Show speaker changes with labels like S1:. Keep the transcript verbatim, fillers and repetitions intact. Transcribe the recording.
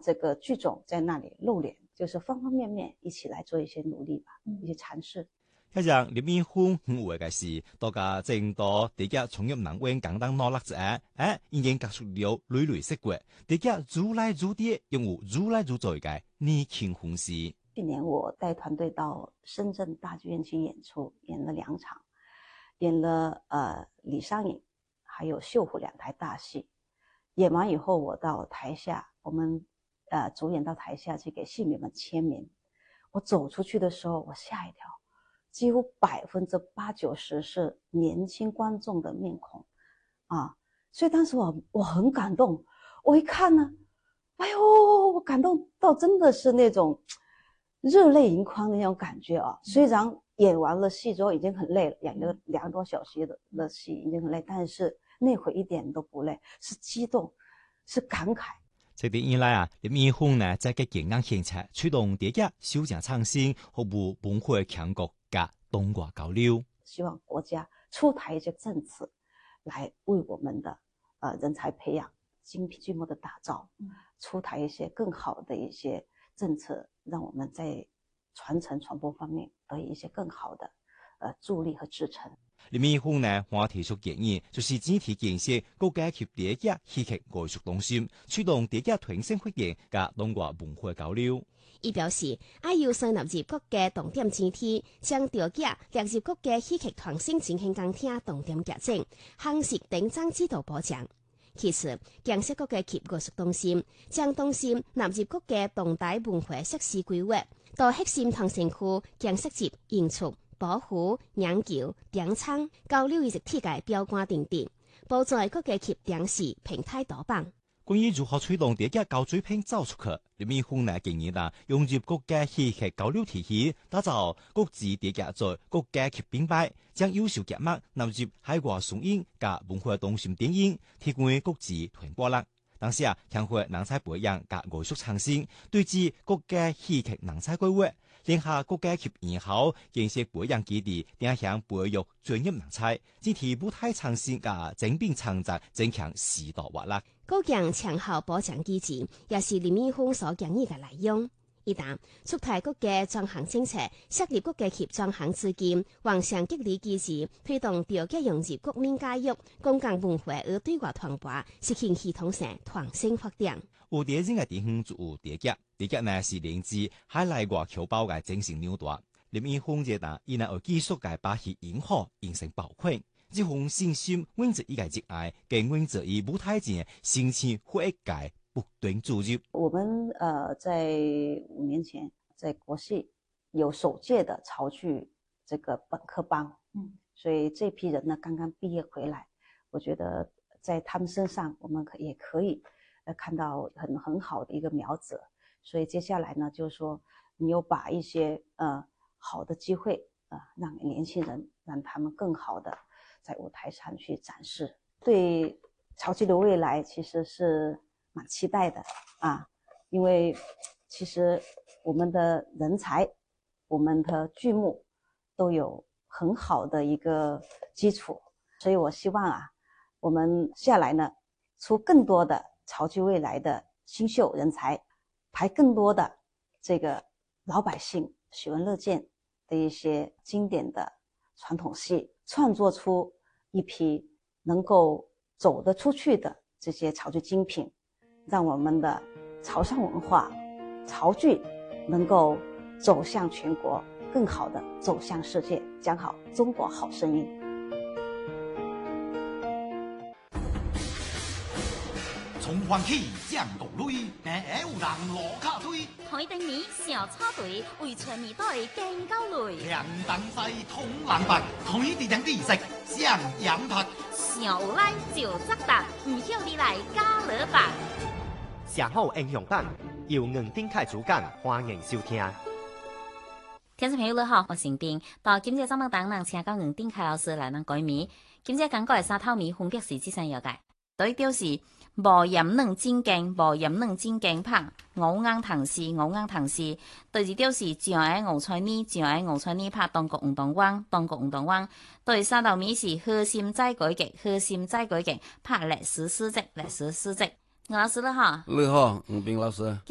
S1: 这个剧种在那里露脸，就是方方面面一起来做一些努力吧，一些尝試。
S2: 一樣林美鳳有嘅是，大家正多大家從入能溫簡單努力者，誒已經結束了累累生活，大家做來做啲，用有做來做做嘅年輕歡喜。
S1: 去年我帶團隊到深圳大劇院去演出，演了兩場，演了呃李商隱還有繡虎兩台大戲。演完以後，我到台下，我們呃主演到台下去給戲迷們簽名。我走出去的時候，我嚇一跳，幾乎百分之八九十是年輕觀眾的面孔啊！所以當時我我很感動，我一看呢，哎呦，我感動到真的是那種熱淚盈眶的那種感覺啊！雖然演完了戲之後已經很累了，演了兩個多小時的的戲已經很累，但是那會一點都不累，是激動，是感慨。
S2: 這啲以來啊，林美鳳呢在個健康現場驅動大家修正創新，服務文化強國嘅東亞交流。
S1: 希望國家出台一些政策，來為我們的呃人才培養、精品劇目的打造，出台一些更好的一些政策，讓我們在傳承傳播方面得以一些更好的呃助力和支撐。
S2: 林美鳳呢，還提出建議，就是整體建設國家級大家戲劇藝術中心，驅動大家團結發展及東亞文化交流。
S3: 伊表示，要優先納入國家重點整體，將大家列入國家戲劇創新振興工廳重點發展，夯實等增指導保障。其次，建設國家級藝術中心，將中心納入國家重大文化設施規劃，到核心創新區建設及營造。保護、研究、編創、交流以及體界標杆等等，保障國家級電視平台多棒。
S2: 關於如何推動大家高水平走出去，林美鳳呢建議啦，融入國家戲劇交流體系，打造國際大家在國家級品牌，將優秀劇目納入海外上映及文化中心電影，提供國際傳播力。當時啊，強化人才培養及藝術創新，對接國家戲劇人才規劃。聯合國家級院校建設培養基地，定向培育專業人才，整體舞台創新及精品創作，增強時代活力。
S3: 高強長效保障機制，也是林美鳳所建議嘅內容。一旦出台國家專項政策，設立國家級專項資金，橫向激勵機制，推動大家融入國民教育、公共文化與對外傳播，實現系統性創新發展。
S2: 有啲人嘅地方就有大家，大家呢是連自海內外僑胞嘅精神紐帶。林美鳳這單依然有技術嘅把戲演好，形成爆款。這份信心，溫着依個熱愛，更溫着以舞台前心情活一界不斷注入。
S1: 我們呃在五年前在國戲有首屆的潮劇這個本科班，嗯，所以這批人呢剛剛畢業回來，我覺得在他們身上我們可也可以。呃，看到很很好的一個苗子，所以接下來呢，就是說你又把一些呃好的機會呃讓年輕人，讓他們更好的在舞台上去展示。對潮劇的未來其實是蠻期待的啊，因為其實我們的人才、我們的劇目都有很好的一個基礎，所以我希望啊，我們下來呢出更多的。潮劇未來的新秀人才，排更多的這個老百姓喜聞樂見的一些經典的傳統戲，創作出一批能夠走得出去的這些潮劇精品，讓我們的潮汕文化、潮劇能夠走向全國，更好的走向世界，講好中國好聲音。
S4: 從歡喜降國淚，硬係有人落卡推。
S5: 台頂面小草堆，為全年代更高累。
S4: 兩等西通藍白，台地兩地食上羊拍。
S5: 上有來就責答，唔曉你來加勒白。
S6: 上好英雄版，由吳丁凱主講，歡迎收聽。
S5: 聽眾朋友你好，我是斌。到今日節目當中，請到吳丁凱老師來能改名。今日講過嘅三套米分別是幾項要解？第一條是無鹽卵真勁，無鹽卵真勁拍，五硬糖絲，五硬糖絲。第二條是上海五川呢，上海五川呢拍中國運動灣，中國運動灣。第三道米是核心再改革，核心再改革拍歷史史跡，歷史史跡。吳老師你好，
S7: 你好，吳斌老師。